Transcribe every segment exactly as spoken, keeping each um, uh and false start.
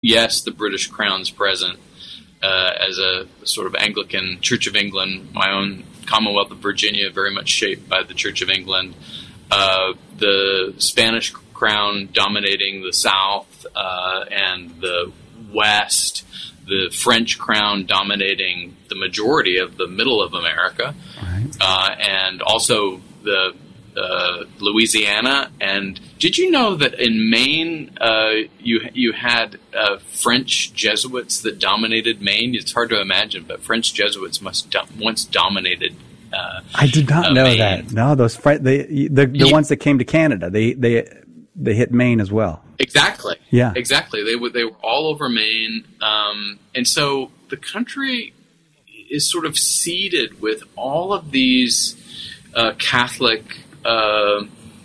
yes, the British Crown's present uh, as a sort of Anglican Church of England, my own Commonwealth of Virginia, very much shaped by the Church of England. Uh, the Spanish Crown dominating the South uh, and the West. The French Crown dominating the majority of the middle of America, right. uh, and also the uh, Louisiana. And did you know that in Maine uh, you you had uh, French Jesuits that dominated Maine? It's hard to imagine, but French Jesuits must do- once dominated. Uh, I did not uh, know Maine. that. No, those Fre- the the, the yeah. ones that came to Canada, they they they hit Maine as well. Exactly. Yeah. Exactly. They were they were all over Maine, um, and so the country is sort of seeded with all of these uh, Catholic uh,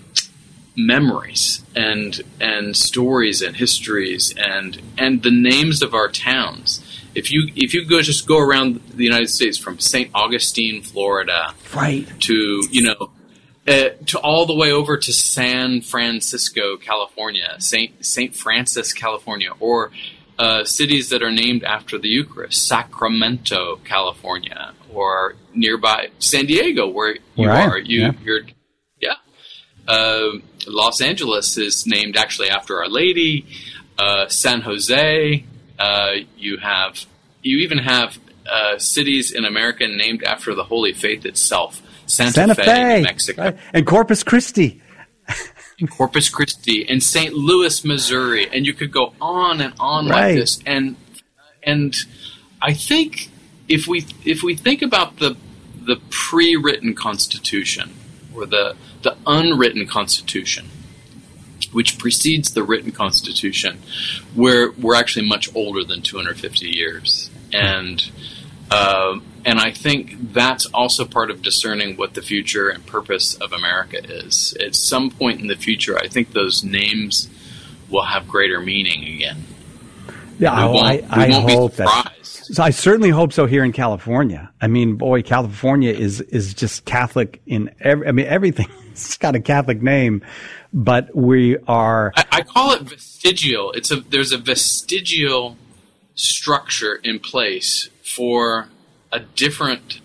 memories and and stories and histories and and the names of our towns. If you if you go just go around the United States from Saint Augustine, Florida, right, to you know. Uh, to all the way over to San Francisco, California, Saint Saint Francis, California, or uh, cities that are named after the Eucharist, Sacramento, California, or nearby San Diego, where you right. are. You, yeah. You're, yeah. Uh, Los Angeles is named actually after Our Lady. Uh, San Jose. Uh, you have you even have uh, cities in America named after the Holy Faith itself. Santa, Santa Fe, Fe, New Mexico. Right. And Corpus Christi. and Corpus Christi, and Saint Louis, Missouri. And you could go on and on right. like this. And and I think if we if we think about the the pre-written Constitution, or the, the unwritten Constitution, which precedes the written Constitution, we're, we're actually much older than two hundred fifty years. And uh, And I think that's also part of discerning what the future and purpose of America is. At some point in the future, I think those names will have greater meaning again. Yeah, we I, I, I hope that. So I certainly hope so here in California. I mean, boy, California is is just Catholic in every. I mean, everything. It's got a Catholic name, but we are. I, I call it vestigial. It's a there's a vestigial structure in place for a different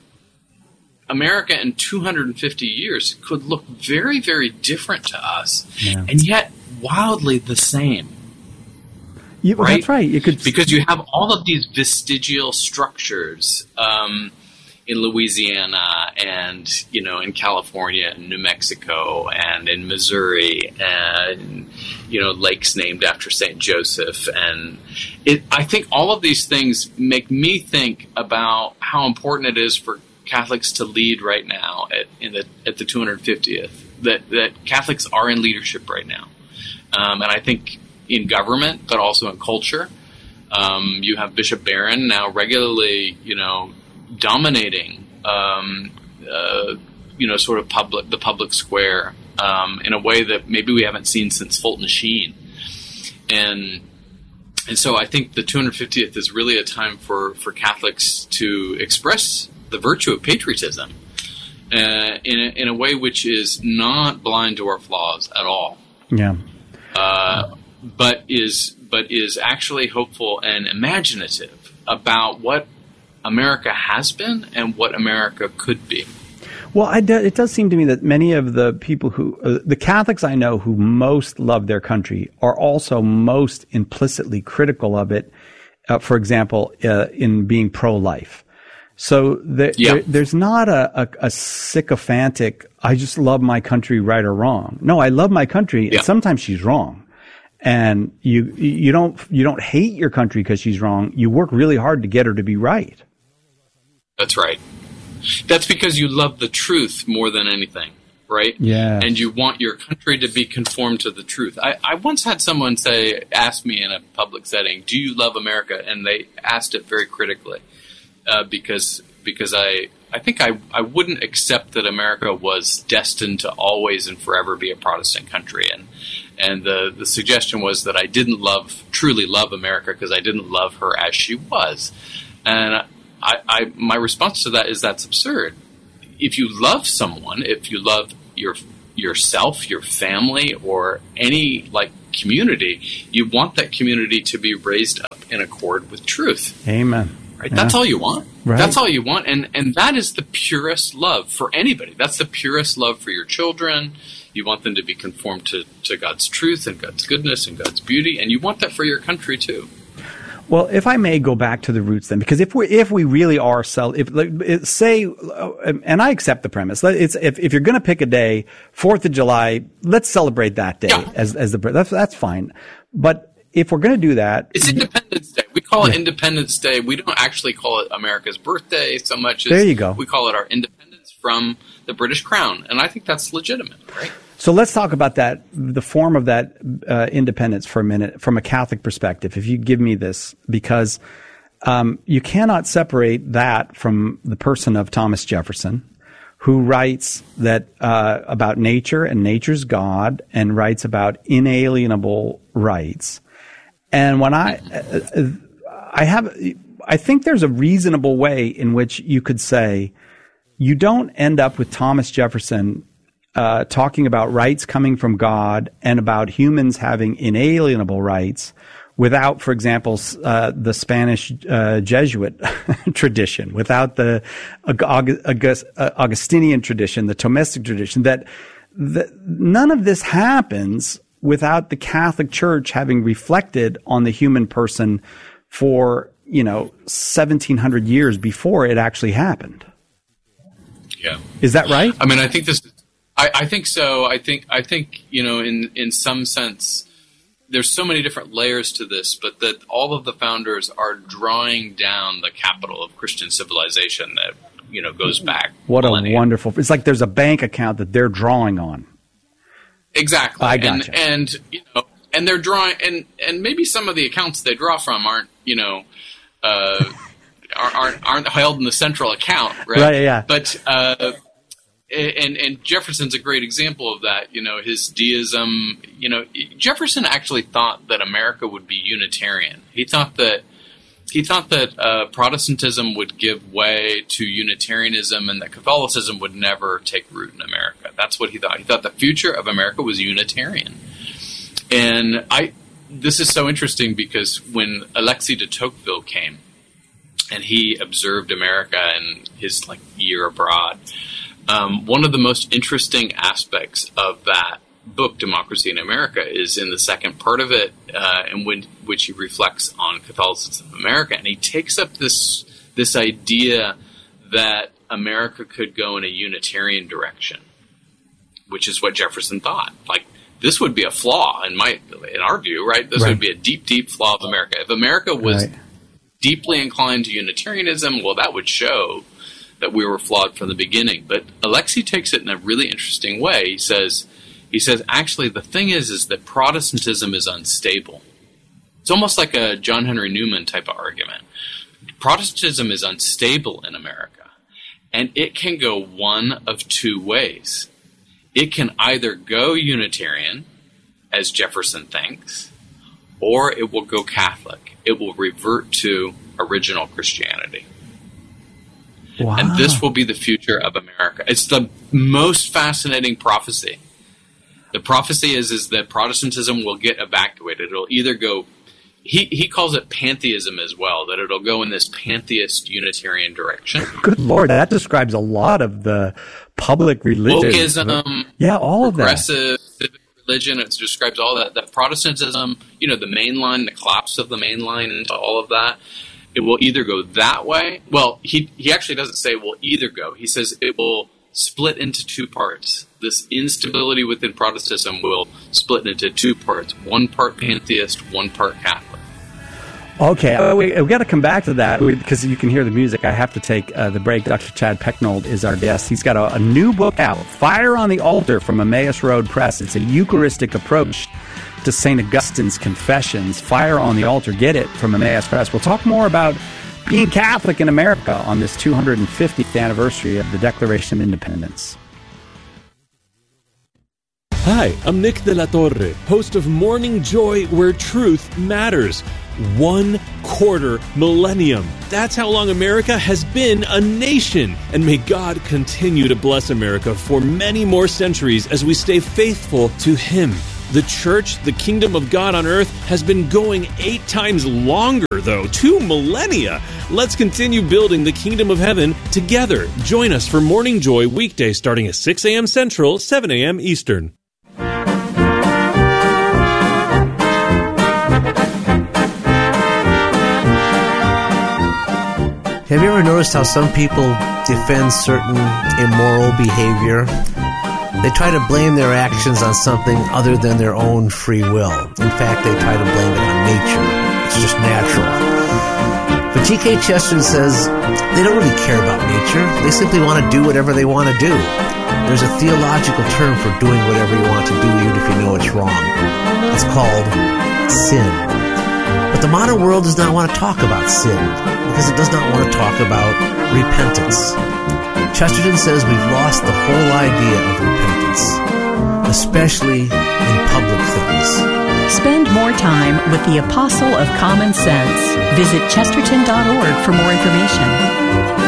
America in two hundred fifty years could look very, very different to us, yeah. and yet wildly the same. Yeah, well, right? That's right. You could because you have all of these vestigial structures um, in Louisiana, and you know, in California, and New Mexico, and in Missouri, and you know, lakes named after Saint Joseph, and it. I think all of these things make me think about how important it is for Catholics to lead right now at in the at the two hundred fiftieth. That that Catholics are in leadership right now, um, and I think. In government, but also in culture. Um, you have Bishop Barron now regularly, you know, dominating, um, uh, you know, sort of public the public square um, in a way that maybe we haven't seen since Fulton Sheen. And and so I think the two hundred fiftieth is really a time for, for Catholics to express the virtue of patriotism uh, in a, in a way which is not blind to our flaws at all. Yeah. Uh, but is but is actually hopeful and imaginative about what America has been and what America could be. Well, I do, it does seem to me that many of the people who, uh, the Catholics I know who most love their country are also most implicitly critical of it, uh, for example, uh, in being pro-life. So the, yeah. there, there's not a, a, a sycophantic, I just love my country right or wrong. No, I love my country, yeah. and sometimes she's wrong. And you you don't you don't hate your country because she's wrong. You work really hard to get her to be right. That's right. That's because you love the truth more than anything, right? Yeah. And you want your country to be conformed to the truth. I, I once had someone say, ask me in a public setting, "Do you love America?" And they asked it very critically uh, because because I I think I I wouldn't accept that America was destined to always and forever be a Protestant country. And And the, the suggestion was that I didn't love, truly love America because I didn't love her as she was. And I, I, my response to that is that's absurd. If you love someone, if you love your yourself, your family, or any like community, you want that community to be raised up in accord with truth. Amen. Right? Yeah. That's all you want. Right. That's all you want. And, and that is the purest love for anybody. That's the purest love for your children. You want them to be conformed to, to God's truth and God's goodness and God's beauty. And you want that for your country too. Well, if I may go back to the roots then, because if we if we really are sell, if like, say, and I accept the premise, it's if if you're going to pick a day, Fourth of July, let's celebrate that day yeah. as as the that's that's fine. But if we're going to do that, it's Independence Day. We call it yeah. Independence Day. We don't actually call it America's birthday so much as there you go. We call it our independence from the British Crown, and I think that's legitimate, right? So let's talk about that, the form of that uh, independence for a minute from a Catholic perspective, if you give me this, because um, you cannot separate that from the person of Thomas Jefferson, who writes that uh, about nature and nature's God, and writes about inalienable rights. And when I, uh, I have, I think there's a reasonable way in which you could say you don't end up with Thomas Jefferson Uh, talking about rights coming from God and about humans having inalienable rights without, for example, uh, the Spanish uh, Jesuit tradition, without the August, August, uh, Augustinian tradition, the Thomistic tradition, that, that none of this happens without the Catholic Church having reflected on the human person for, you know, seventeen hundred years before it actually happened. Yeah. Is that right? I mean, I think this I, I think so. I think I think you know, in in some sense, there's so many different layers to this, but that all of the founders are drawing down the capital of Christian civilization that you know goes back. What millennia. a wonderful! It's like there's a bank account that they're drawing on. Exactly. I gotcha. And, and you know, and they're drawing, and and maybe some of the accounts they draw from aren't you know. Uh, aren't aren't held in the central account, right? Right. Yeah. But. Uh, And, and Jefferson's a great example of that. You know, his deism, you know, Jefferson actually thought that America would be Unitarian. He thought that he thought that uh, Protestantism would give way to Unitarianism and that Catholicism would never take root in America. That's what he thought. He thought the future of America was Unitarian. And I, this is so interesting because when Alexis de Tocqueville came and he observed America in his like year abroad, Um, one of the most interesting aspects of that book, Democracy in America, is in the second part of it, uh, in when, which he reflects on Catholicism of America. And he takes up this this idea that America could go in a Unitarian direction, which is what Jefferson thought. Like, this would be a flaw in my in our view, right? This right. would be a deep, deep flaw of America. If America was right. deeply inclined to Unitarianism, well, that would show that we were flawed from the beginning. But Alexis takes it in a really interesting way. He says, he says, actually, the thing is, is that Protestantism is unstable. It's almost like a John Henry Newman type of argument. Protestantism is unstable in America, and it can go one of two ways. It can either go Unitarian, as Jefferson thinks, or it will go Catholic. It will revert to original Christianity. Wow. And this will be the future of America. It's the most fascinating prophecy. The prophecy is, is that Protestantism will get evacuated. It'll either go, he, he calls it pantheism as well, that it'll go in this pantheist Unitarian direction. Good Lord, that describes a lot of the public religion. Wokeism, yeah, all of that. Progressive religion, it describes all that. That Protestantism, you know, the main line, the collapse of the main line, and all of that. It will either go that way. Well, he he actually doesn't say it will either go. He says it will split into two parts. This instability within Protestantism will split into two parts. One part pantheist, one part Catholic. Okay, uh, we, we've got to come back to that because you can hear the music. I have to take uh, the break. Doctor Chad Pecknold is our guest. He's got a, a new book out, Fire on the Altar from Emmaus Road Press. It's a Eucharistic approach to Saint Augustine's Confessions, Fire on the Altar. Get it from Emmaus Press. We'll talk more about being Catholic in America on this two hundred fiftieth anniversary of the Declaration of Independence. Hi, I'm Nick de la Torre, host of Morning Joy, where truth matters. One quarter millennium. That's how long America has been a nation. And may God continue to bless America for many more centuries as we stay faithful to Him. The church, the kingdom of God on earth, has been going eight times longer, though, two millennia. Let's continue building the kingdom of heaven together. Join us for Morning Joy weekday starting at six a.m. Central, seven a.m. Eastern. Have you ever noticed how some people defend certain immoral behavior? They try to blame their actions on something other than their own free will. In fact, they try to blame it on nature. It's just natural. But G K Chesterton says they don't really care about nature. They simply want to do whatever they want to do. There's a theological term for doing whatever you want to do even if you know it's wrong. It's called sin. But the modern world does not want to talk about sin because it does not want to talk about repentance. Chesterton says we've lost the whole idea of repentance, especially in public things. Spend more time with the Apostle of Common Sense. Visit chesterton dot org for more information.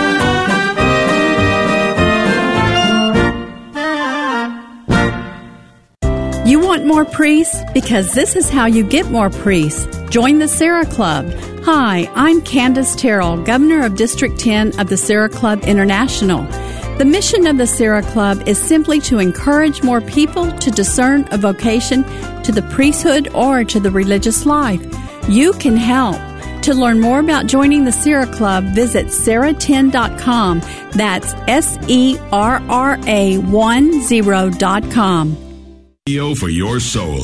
You want more priests? Because this is how you get more priests. Join the Sarah Club. Hi, I'm Candace Terrell, Governor of District ten of the Sarah Club International. The mission of the Sarah Club is simply to encourage more people to discern a vocation to the priesthood or to the religious life. You can help. To learn more about joining the Sarah Club, visit sarah ten dot com. That's S E R R A one zero dot com. For your soul.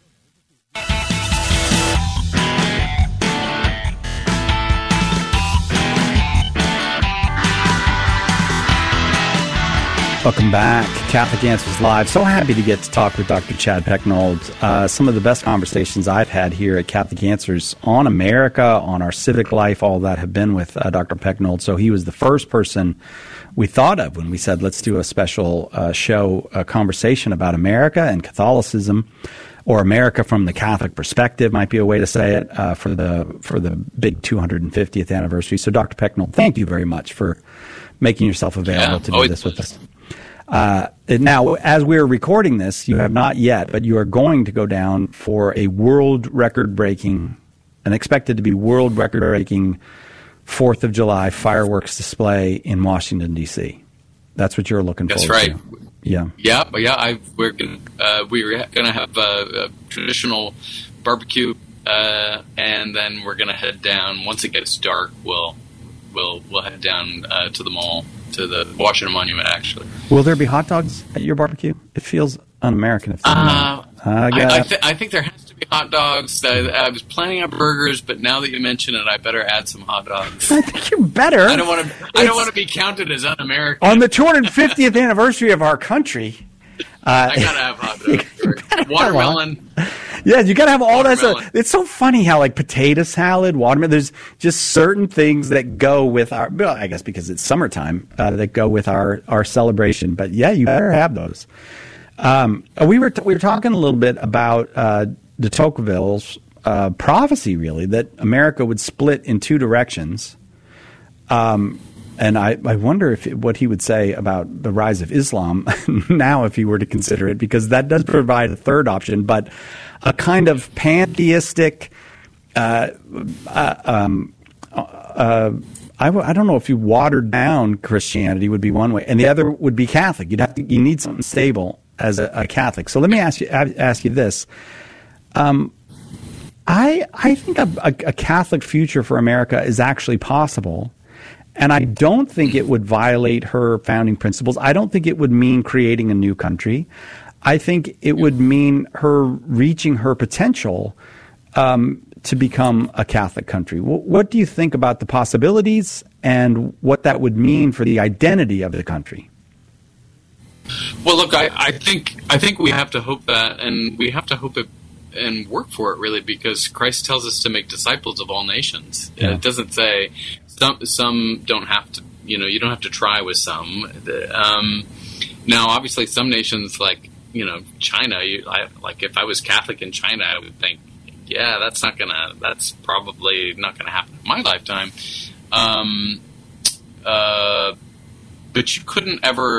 Welcome back, Catholic Answers Live. So happy to get to talk with Doctor Chad Pecknold. Uh, some of the best conversations I've had here at Catholic Answers on America, on our civic life, all that have been with uh, Doctor Pecknold. So he was the first person we thought of when we said, let's do a special uh, show, a conversation about America and Catholicism, or America from the Catholic perspective might be a way to say it, uh, for the for the big two hundred fiftieth anniversary. So Doctor Pecknold, thank you very much for making yourself available yeah, to do this with us. Uh, now, as we're recording this, you have not yet, but you are going to go down for a world record-breaking, an expected to be world record-breaking fourth of July fireworks display in Washington, D C That's what you're looking That's forward right. to. Yeah. Yeah, but yeah, I, we're gonna, uh, we're going to have a, a traditional barbecue, uh, and then we're going to head down. Once it gets dark, we'll we'll we'll head down uh, to the mall, to the Washington Monument, actually. Will there be hot dogs at your barbecue? It feels un-American if there uh, I, I, I, th- I think there has to be hot dogs. I, I was planning on burgers, but now that you mention it, I better add some hot dogs. I think you're better. I don't want to. I don't want to be counted as un-American on the two hundred fiftieth anniversary of our country. Uh, I gotta have hot dogs. Watermelon. Yeah, you gotta have all that Watermelon. stuff. It's so funny how like potato salad, watermelon. There's just certain things that go with our. Well, I guess because it's summertime, uh, that go with our our celebration. But yeah, you better have those. Um, we were t- we were talking a little bit about uh, de Tocqueville's uh, prophecy, really, that America would split in two directions. Um, and I, I wonder if what he would say about the rise of Islam now, if he were to consider it, because that does provide a third option, but a kind of pantheistic. Uh, uh, um, uh, I, w- I don't know if you watered down Christianity would be one way, and the other would be Catholic. You'd have to. You need something stable as a, a Catholic. So let me ask you ask you this. Um, I I think a, a, a Catholic future for America is actually possible, and I don't think it would violate her founding principles. I don't think it would mean creating a new country. I think it would mean her reaching her potential um, to become a Catholic country. W- what do you think about the possibilities and what that would mean for the identity of the country? Well, look, I, I think I think we have to hope that, and we have to hope it and work for it, really, because Christ tells us to make disciples of all nations. Yeah. It doesn't say some some don't have to, you know, you don't have to try with some. Um, now, obviously, some nations like, you know, China, you, I, like if I was Catholic in China, I would think, yeah, that's not gonna, that's probably not gonna happen in my lifetime. Um, uh, but you couldn't ever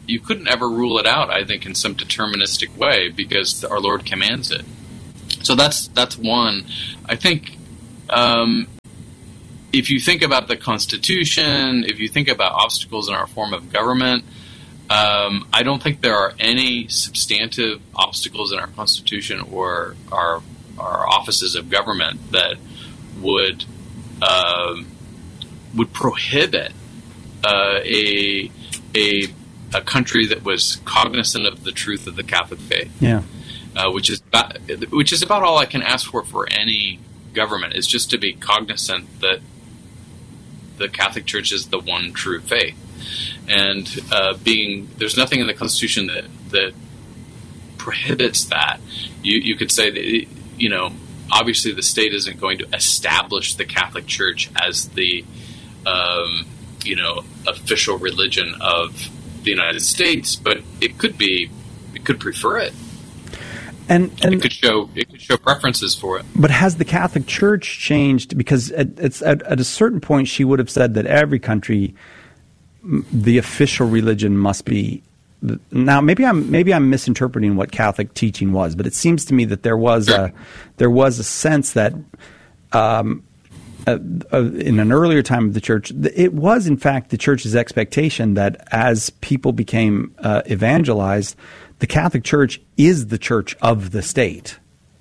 you couldn't ever rule it out, I think, in some deterministic way, because our Lord commands it. So that's that's one. I think um, if you think about the Constitution, if you think about obstacles in our form of government, um, I don't think there are any substantive obstacles in our Constitution or our our offices of government that would uh, would prohibit uh, a a a country that was cognizant of the truth of the Catholic faith. Yeah, uh, which is about, which is about all I can ask for for any government, is just to be cognizant that the Catholic Church is the one true faith, and uh, being there's nothing in the Constitution that that prohibits that. You you could say that, you know, obviously the state isn't going to establish the Catholic Church as the um, you know official religion of the United States, but it could be, it could prefer it, and, and it could show it could show preferences for it. But has the Catholic Church changed? Because at, it's at, at a certain point, she would have said that every country, the official religion must be. Now, maybe I'm maybe I'm misinterpreting what Catholic teaching was, but it seems to me that there was a there was a sense that. Um, Uh, uh, in an earlier time of the church, it was in fact the church's expectation that as people became uh, evangelized, the Catholic Church is the church of the state.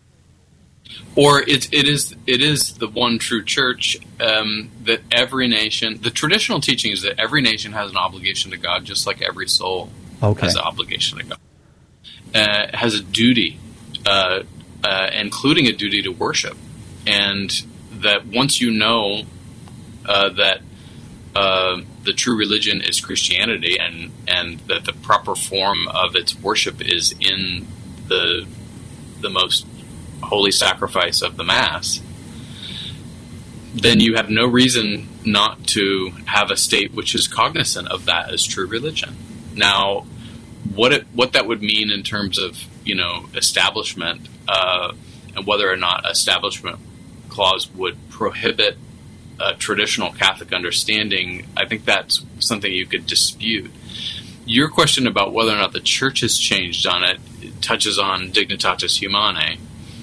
Or it, it is it is the one true church, um, that every nation, the traditional teaching is that every nation has an obligation to God, just like every soul okay. has an obligation to God. Uh, has a duty, uh, uh, including a duty to worship. And that once you know uh, that uh, the true religion is Christianity, and, and that the proper form of its worship is in the the most holy sacrifice of the Mass, then you have no reason not to have a state which is cognizant of that as true religion. Now, what it, what that would mean in terms of, you know, establishment, uh, and whether or not establishment clause would prohibit uh, traditional Catholic understanding, I think that's something you could dispute. Your question about whether or not the church has changed on it, it touches on Dignitatis Humanae.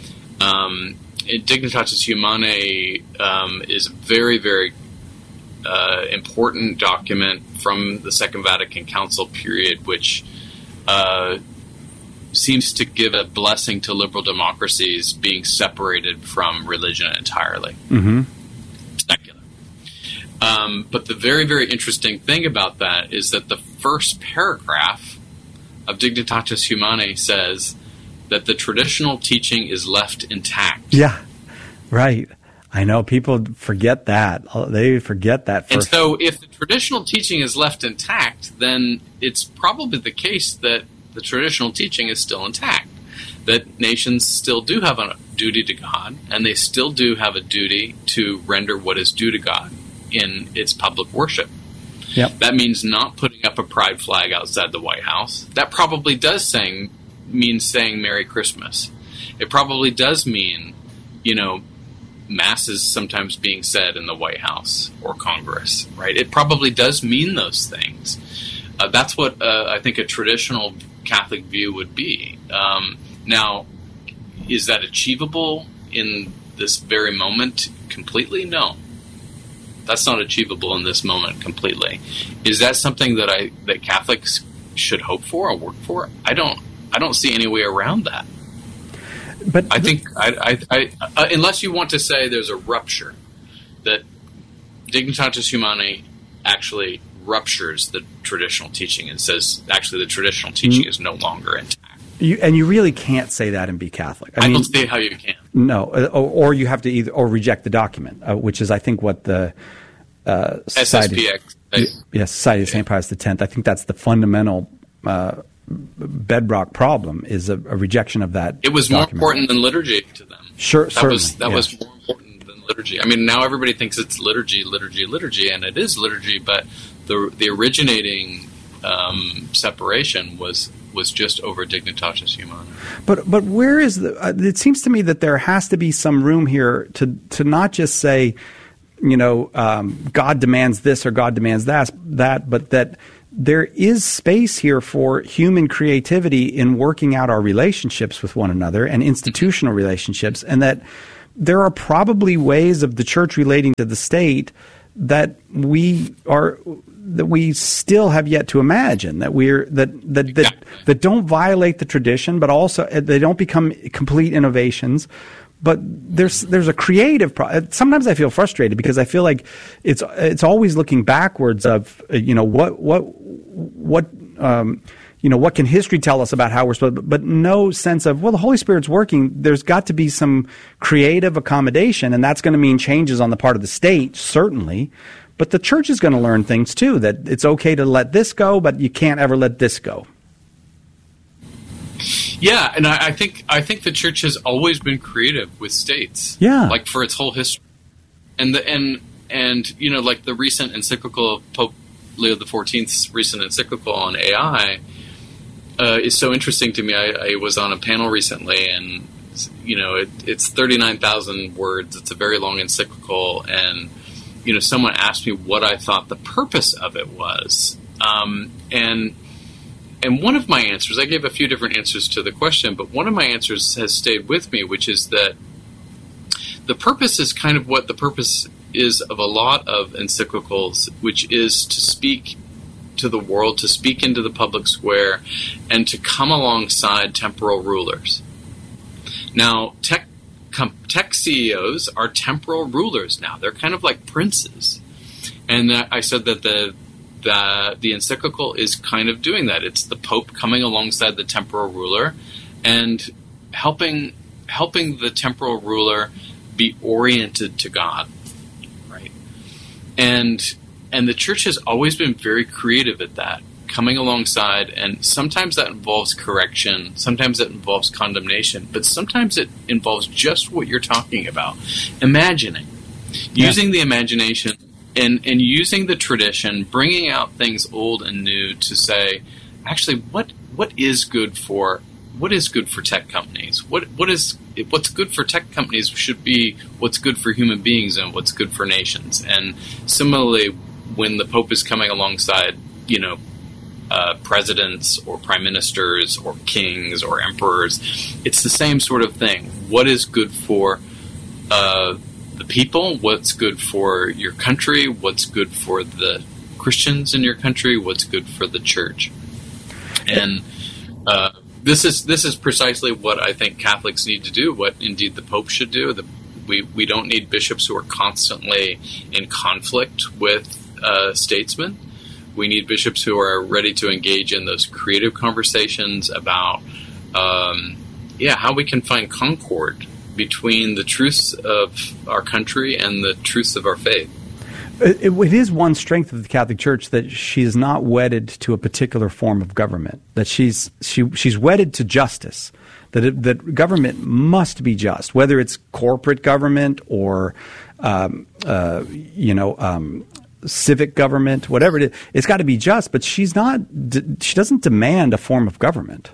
Um, Dignitatis Humanae um, is a very, very uh, important document from the Second Vatican Council period, which uh, seems to give a blessing to liberal democracies being separated from religion entirely. Mm-hmm. Secular. Um, but the very, very interesting thing about that is that the first paragraph of Dignitatis Humanae says that the traditional teaching is left intact. Yeah, right. I know people forget that. They forget that first. And so if the traditional teaching is left intact, then it's probably the case that the traditional teaching is still intact, that nations still do have a duty to God, and they still do have a duty to render what is due to God in its public worship. Yep. That means not putting up a pride flag outside the White House. That probably does saying, mean saying Merry Christmas. It probably does mean, you know, masses sometimes being said in the White House or Congress, right? It probably does mean those things. Uh, that's what uh, I think a traditional Catholic view would be. Um, now, is that achievable in this very moment completely? No. That's not achievable in this moment completely. Is that something that I that Catholics should hope for or work for? I don't. I don't see any way around that. But I think, I, I, I, uh, unless you want to say there's a rupture, that Dignitatis Humanae actually ruptures the traditional teaching and says actually the traditional teaching is no longer intact. You, and you really can't say that and be Catholic. I, I mean, don't see how you can. No, or, or you have to either or reject the document, uh, which is I think what the uh, Society, S S P X. Yes, Society of Saint Pius the Tenth. I think that's the fundamental uh, bedrock problem, is a, a rejection of that. It was document. more important than liturgy to them. Sure, that certainly. was that yeah. was more important than liturgy. I mean, now everybody thinks it's liturgy, liturgy, liturgy, and it is liturgy. But the the originating um, separation was was just over Dignitatis Humanae. But but where is the? Uh, it seems to me that there has to be some room here to to not just say, you know, um, God demands this or God demands that, that, but that there is space here for human creativity in working out our relationships with one another and institutional relationships, and that there are probably ways of the church relating to the state that we are that we still have yet to imagine, that we're that that that, yeah. that don't violate the tradition, but also they don't become complete innovations. But there's there's a creative pro- sometimes I feel frustrated because I feel like it's it's always looking backwards of you know what what what um, you know what can history tell us about how we're supposed to, but no sense of, well, the Holy Spirit's working. There's got to be some creative accommodation, and that's going to mean changes on the part of the state, certainly. But the church is going to learn things too, that it's okay to let this go, but you can't ever let this go. Yeah, and I, I think I think the church has always been creative with states. Yeah, like for its whole history, and the and and you know, like the recent encyclical of Pope Leo the fourteenth's recent encyclical on A I uh, is so interesting to me. I, I was on a panel recently, and you know, it, it's thirty-nine thousand words. It's a very long encyclical, and you know, someone asked me what I thought the purpose of it was, um, and. And one of my answers, I gave a few different answers to the question, but one of my answers has stayed with me, which is that the purpose is kind of what the purpose is of a lot of encyclicals, which is to speak to the world, to speak into the public square, and to come alongside temporal rulers. Now, tech, com, tech C E Os are temporal rulers now. They're kind of like princes. And uh, I said that the The, the encyclical is kind of doing that. It's the Pope coming alongside the temporal ruler and helping helping the temporal ruler be oriented to God, right? And and the church has always been very creative at that, coming alongside, and sometimes that involves correction, sometimes it involves condemnation, but sometimes it involves just what you're talking about, imagining, yeah. using the imagination. And, and using the tradition, bringing out things old and new to say, actually, what what is good for what is good for tech companies? What what is what's good for tech companies should be what's good for human beings and what's good for nations. And similarly, when the Pope is coming alongside, you know, uh, presidents or prime ministers or kings or emperors, it's the same sort of thing. What is good for uh, the people, what's good for your country, what's good for the Christians in your country, what's good for the church. And uh, this is this is precisely what I think Catholics need to do, what indeed the Pope should do. The, we, we don't need bishops who are constantly in conflict with uh, statesmen. We need bishops who are ready to engage in those creative conversations about um, yeah, how we can find concord between the truths of our country and the truths of our faith. It, it is one strength of the Catholic Church that she is not wedded to a particular form of government, that she's she she's wedded to justice, that it, that government must be just, whether it's corporate government or um, uh, you know um, civic government, whatever it is. It's got to be just, but she's not. She doesn't demand a form of government.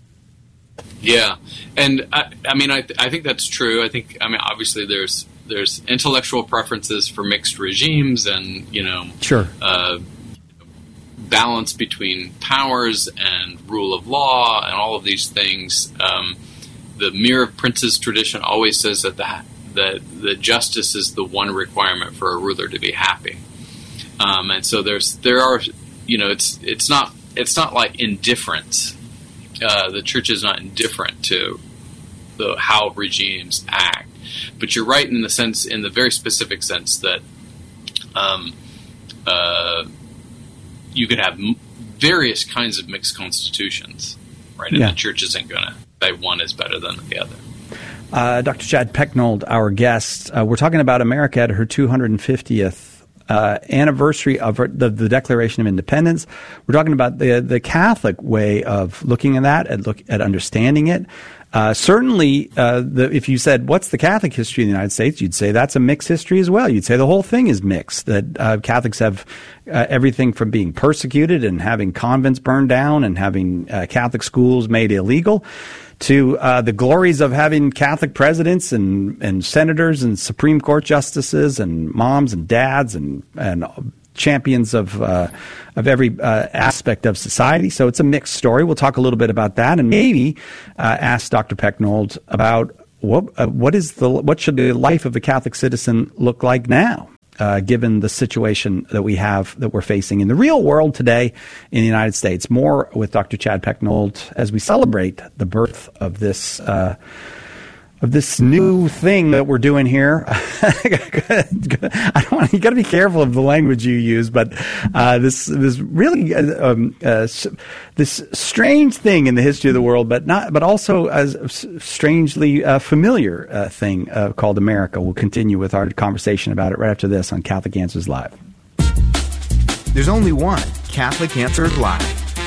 Yeah, and I, I mean, I, th- I think that's true. I think, I mean, obviously, there's there's intellectual preferences for mixed regimes, and you know, sure, uh, balance between powers and rule of law, and all of these things. Um, the Mirror of Princes tradition always says that the that the justice is the one requirement for a ruler to be happy, um, and so there's there are, you know, it's it's not it's not like indifference. Uh, the church is not indifferent to the, how regimes act, but you're right in the sense, in the very specific sense that um, uh, you could have m- various kinds of mixed constitutions, right? And yeah. the church isn't going to say one is better than the other. Uh, Doctor Chad Pecknold, our guest, uh, we're talking about America at her two hundred fiftieth Uh, anniversary of the, the Declaration of Independence. We're talking about the the Catholic way of looking at that, at look at understanding it. Uh, certainly, uh, the, if you said, what's the Catholic history in the United States, you'd say that's a mixed history as well. You'd say the whole thing is mixed, that uh, Catholics have uh, everything from being persecuted and having convents burned down and having uh, Catholic schools made illegal, to uh, the glories of having Catholic presidents and, and senators and Supreme Court justices and moms and dads and and champions of uh, of every uh, aspect of society. So it's a mixed story. We'll talk a little bit about that, and maybe uh, ask Doctor Pecknold about what uh, what is the what should the life of a Catholic citizen look like now, uh, given the situation that we have that we're facing in the real world today in the United States. More with Doctor Chad Pecknold as we celebrate the birth of this. Uh, Of this new thing that we're doing here. I don't want, you got to be careful of the language you use, but uh, this this really uh, um, uh, this strange thing in the history of the world, but not, but also as a strangely uh, familiar uh, thing uh, called America. We'll continue with our conversation about it right after this on Catholic Answers Live. There's only one Catholic Answers Live.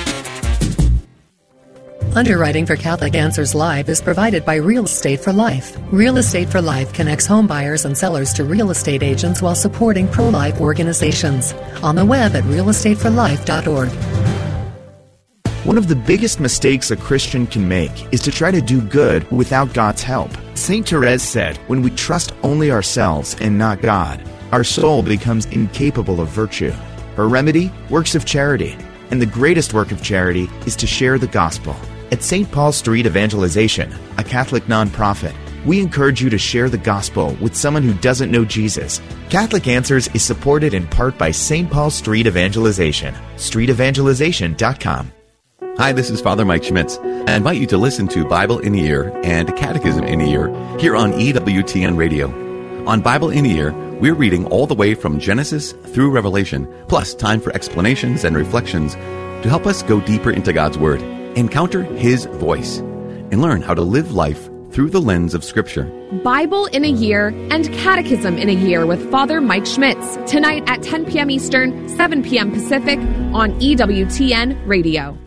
Underwriting for Catholic Answers Live is provided by Real Estate for Life. Real Estate for Life connects home buyers and sellers to real estate agents while supporting pro-life organizations. On the web at real estate for life dot org. One of the biggest mistakes a Christian can make is to try to do good without God's help. Saint Therese said, when we trust only ourselves and not God, our soul becomes incapable of virtue. Her remedy? Works of charity. And the greatest work of charity is to share the gospel. At Saint Paul Street Evangelization, a Catholic nonprofit, we encourage you to share the gospel with someone who doesn't know Jesus. Catholic Answers is supported in part by Saint Paul Street Evangelization, street evangelization dot com. Hi, this is Father Mike Schmitz. I invite you to listen to Bible in a Year and Catechism in a Year here on E W T N Radio. On Bible in a Year, we're reading all the way from Genesis through Revelation, plus time for explanations and reflections to help us go deeper into God's Word, encounter His voice, and learn how to live life through the lens of Scripture. Bible in a Year and Catechism in a Year with Father Mike Schmitz, tonight at ten p.m. Eastern, seven p.m. Pacific on E W T N Radio.